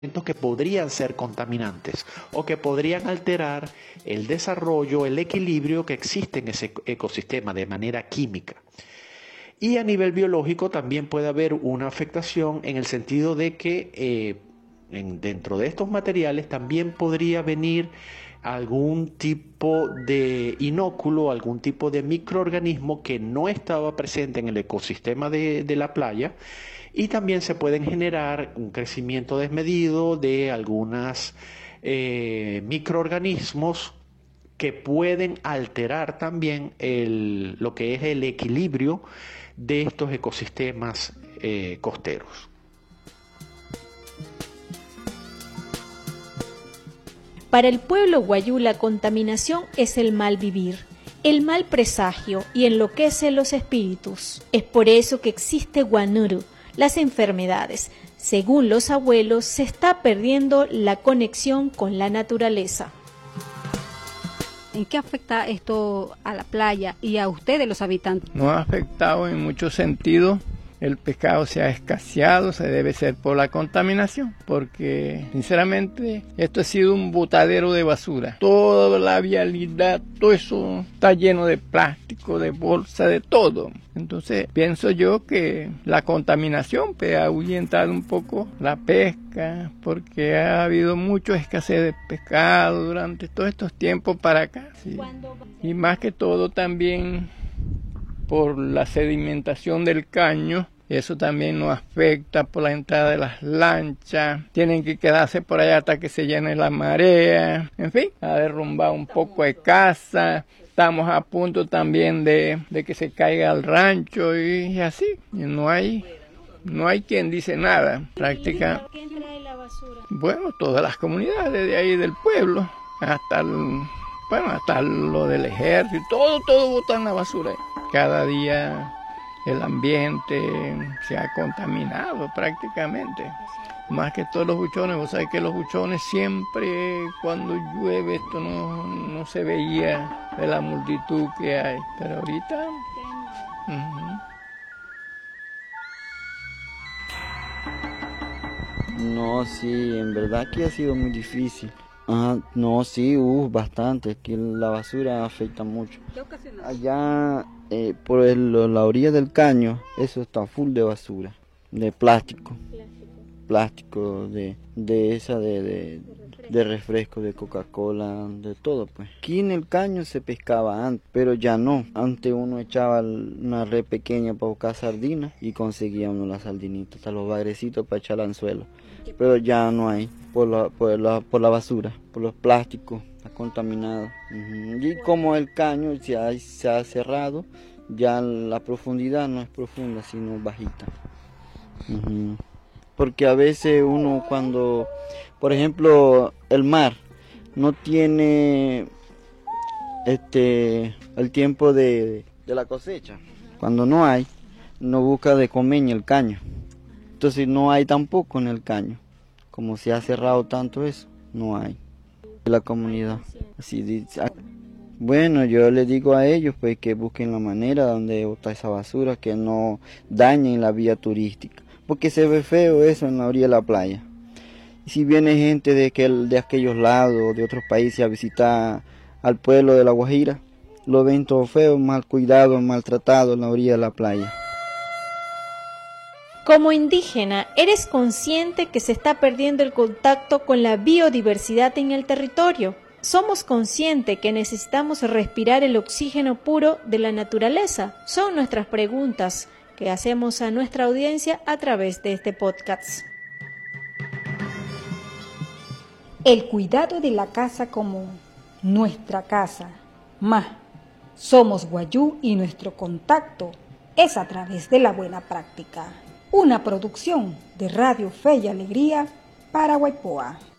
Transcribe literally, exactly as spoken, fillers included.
que podrían ser contaminantes o que podrían alterar el desarrollo, el equilibrio que existe en ese ecosistema de manera química. Y a nivel biológico también puede haber una afectación en el sentido de que eh, en, dentro de estos materiales también podría venir algún tipo de inóculo, algún tipo de microorganismo que no estaba presente en el ecosistema de, de la playa, y también se pueden generar un crecimiento desmedido de algunos eh, microorganismos que pueden alterar también el, lo que es el equilibrio de estos ecosistemas eh, costeros. Para el pueblo wayú la contaminación es el mal vivir, el mal presagio y enloquece los espíritus. Es por eso que existe Guanuru, las enfermedades. Según los abuelos, se está perdiendo la conexión con la naturaleza. ¿En qué afecta esto a la playa y a ustedes los habitantes? Nos ha afectado en muchos sentidos. El pescado se ha escaseado, se debe ser por la contaminación, porque sinceramente esto ha sido un botadero de basura. Toda la vialidad, todo eso está lleno de plástico, de bolsa, de todo. Entonces pienso yo que la contaminación pues, ha ahuyentado un poco la pesca, porque ha habido mucha escasez de pescado durante todos estos tiempos para acá. Sí. Y más que todo también por la sedimentación del caño, eso también nos afecta por la entrada de las lanchas, tienen que quedarse por allá hasta que se llene la marea, en fin, ha derrumbado un poco de casa, estamos a punto también de, de que se caiga el rancho y así, y no hay, no hay quien dice nada, práctica. ¿Quién trae la basura? Bueno, todas las comunidades de ahí del pueblo, hasta el, bueno, hasta lo del ejército, todo, todo botan la basura. Cada día el ambiente se ha contaminado prácticamente. Más que todos los buchones, vos sabés que los buchones siempre cuando llueve esto no, no se veía de la multitud que hay. Pero ahorita... Uh-huh. No, sí, en verdad que ha sido muy difícil. Ah, no, sí, uh, bastante, que la basura afecta mucho. Allá eh, por el, la orilla del caño, eso está full de basura, de plástico, plástico, plástico de, de esa de, de, de refresco, de Coca-Cola, de todo pues. Aquí en el caño se pescaba antes, pero ya no. Antes uno echaba una red pequeña para buscar sardinas y conseguía uno las sardinitas, hasta los bagrecitos para echar al anzuelo. Pero ya no hay, por la, por la, por la basura, por los plásticos, está contaminado. Uh-huh. Y como el caño se ha, se ha cerrado, ya la profundidad no es profunda, sino bajita. Uh-huh. Porque a veces uno cuando, por ejemplo, el mar no tiene este el tiempo de, de la cosecha. Cuando no hay, no busca de comer en el caño. Entonces no hay tampoco en el caño. Como se ha cerrado tanto eso, no hay. La comunidad. Así dice. Bueno, yo les digo a ellos pues que busquen la manera donde botar esa basura, que no dañen la vía turística. Porque se ve feo eso en la orilla de la playa. Y si viene gente de, aquel, de aquellos lados, de otros países a visitar al pueblo de La Guajira, lo ven todo feo, mal cuidado, maltratado en la orilla de la playa. Como indígena, ¿eres consciente que se está perdiendo el contacto con la biodiversidad en el territorio? ¿Somos conscientes que necesitamos respirar el oxígeno puro de la naturaleza? Son nuestras preguntas que hacemos a nuestra audiencia a través de este podcast. El cuidado de la casa como nuestra casa. Más, somos wayú y nuestro contacto es a través de la buena práctica. Una producción de Radio Fe y Alegría para Guaypoa.